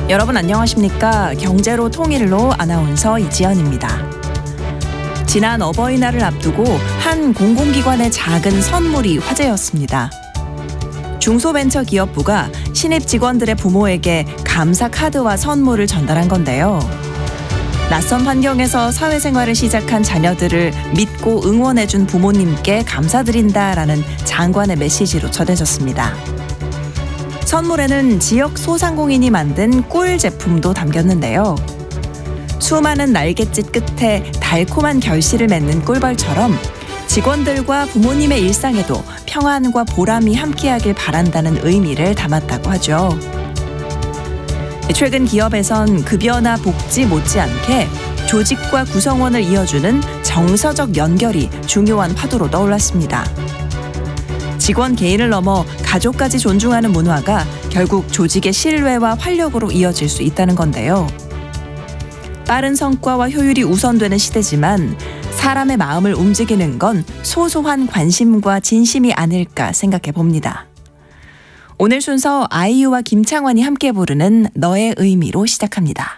여러분 안녕하십니까? 경제로 통일로 아나운서 이지연입니다. 지난 어버이날을 앞두고 한 공공기관의 작은 선물이 화제였습니다. 중소벤처기업부가 신입 직원들의 부모에게 감사 카드와 선물을 전달한 건데요. 낯선 환경에서 사회생활을 시작한 자녀들을 믿고 응원해준 부모님께 감사드린다라는 장관의 메시지로 전해졌습니다. 선물에는 지역 소상공인이 만든 꿀 제품도 담겼는데요. 수많은 날갯짓 끝에 달콤한 결실을 맺는 꿀벌처럼 직원들과 부모님의 일상에도 평안과 보람이 함께하길 바란다는 의미를 담았다고 하죠. 최근 기업에선 급여나 복지 못지않게 조직과 구성원을 이어주는 정서적 연결이 중요한 화두로 떠올랐습니다. 직원 개인을 넘어 가족까지 존중하는 문화가 결국 조직의 신뢰와 활력으로 이어질 수 있다는 건데요. 빠른 성과와 효율이 우선되는 시대지만 사람의 마음을 움직이는 건 소소한 관심과 진심이 아닐까 생각해 봅니다. 오늘 순서 아이유와 김창완이 함께 부르는 너의 의미로 시작합니다.